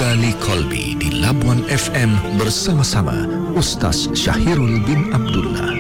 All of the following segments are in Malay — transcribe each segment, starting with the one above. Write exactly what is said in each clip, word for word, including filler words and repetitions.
Al-Huda li Qalbi di Labuan F M bersama-sama Ustaz Syahirul bin Abdullah.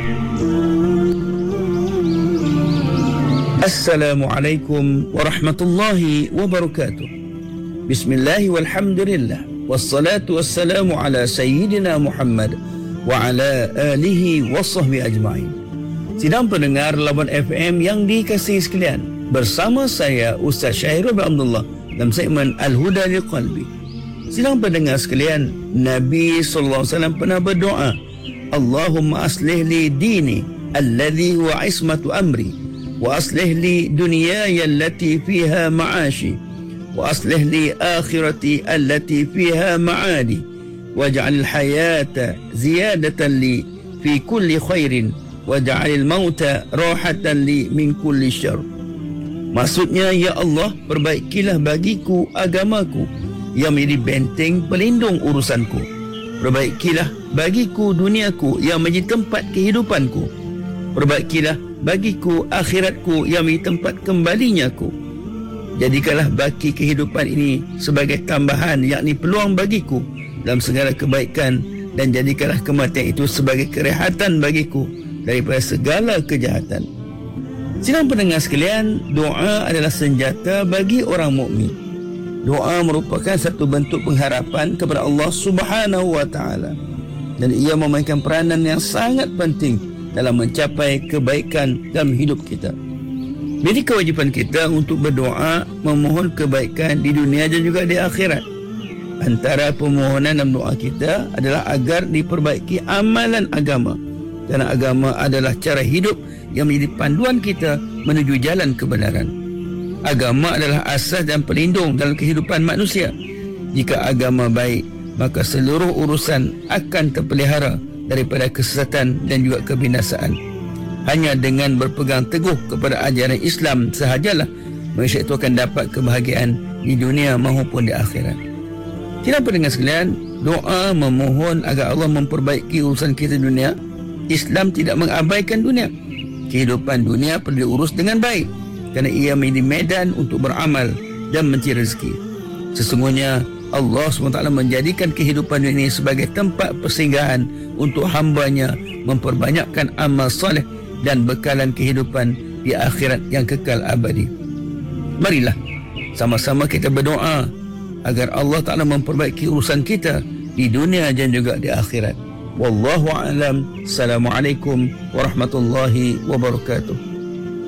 Assalamualaikum warahmatullahi wabarakatuh. Bismillah walhamdulillah wassalatu wassalamu ala sayyidina Muhammad wa ala alihi wa sahbihi ajma'in. Sidang pendengar Labuan F M yang dikasihi sekalian, bersama saya Ustaz Syahirul bin Abdullah dalam segmen Al-Huda li Qalbi. Sidang pendengar sekalian, Nabi sallallahu alaihi wasallam pernah berdoa, Allahumma aslih li dini alladhi huwa ismatu amri, wa aslih li dunyaya allati fiha ma'ashi, wa aslih li akhirati allati fiha ma'adi, waj'al al-hayata ziyadatan li fi kulli khairin, waj'al al-mauta rahatan li min kulli syarr. Maksudnya, ya Allah, perbaikilah bagiku agamaku yang menjadi benteng pelindung urusanku. Perbaikilah bagiku duniaku yang menjadi tempat kehidupanku. Perbaikilah bagiku akhiratku yang menjadi tempat kembalinya aku. Jadikanlah baki kehidupan ini sebagai tambahan, yakni peluang bagiku dalam segala kebaikan, dan jadikanlah kematian itu sebagai kerehatan bagiku daripada segala kejahatan. Sidang pendengar sekalian, doa adalah senjata bagi orang mukmin. Doa merupakan satu bentuk pengharapan kepada Allah Subhanahu wa taala, dan ia memainkan peranan yang sangat penting dalam mencapai kebaikan dalam hidup kita. Jadi kewajipan kita untuk berdoa memohon kebaikan di dunia dan juga di akhirat. Antara permohonan dalam doa kita adalah agar diperbaiki amalan agama, kerana agama adalah cara hidup yang menjadi panduan kita menuju jalan kebenaran. Agama adalah asas dan pelindung dalam kehidupan manusia. Jika agama baik, maka seluruh urusan akan terpelihara daripada kesesatan dan juga kebinasaan. Hanya dengan berpegang teguh kepada ajaran Islam sahajalah manusia itu akan dapat kebahagiaan di dunia maupun di akhirat. Tidak pendengar sekalian, doa memohon agar Allah memperbaiki urusan kita dunia. Islam tidak mengabaikan dunia. Kehidupan dunia perlu diurus dengan baik, kerana ia menjadi medan untuk beramal dan mencari rezeki. Sesungguhnya Allah subhanahu wa taala menjadikan kehidupan dunia ini sebagai tempat persinggahan untuk hambanya memperbanyakkan amal soleh dan bekalan kehidupan di akhirat yang kekal abadi. Marilah sama-sama kita berdoa agar Allah Ta'ala memperbaiki urusan kita di dunia dan juga di akhirat. Wallahu a'lam. Assalamualaikum warahmatullahi wabarakatuh.